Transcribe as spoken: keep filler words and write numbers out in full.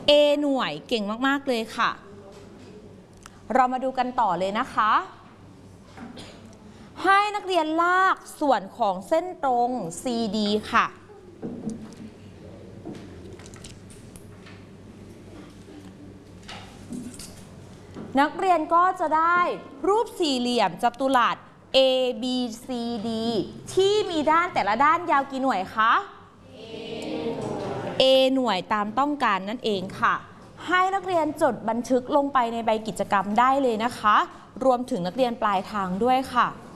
A หน่วยเก่งมากๆเลยค่ะเรามาดูกันต่อเลยนะคะให้นักเรียนลากส่วนของเส้นตรง ซี ดี ค่ะนักเรียนก็จะได้รูปสี่เหลี่ยมจัตุรัส A B C D ที่มีด้านแต่ละด้านยาวกี่หน่วยคะ A หน่วยตามต้องการนั่นเองค่ะให้นักเรียนจดบันทึกลงไปในใบกิจกรรมได้เลยนะคะรวมถึงนักเรียนปลายทางด้วยค่ะ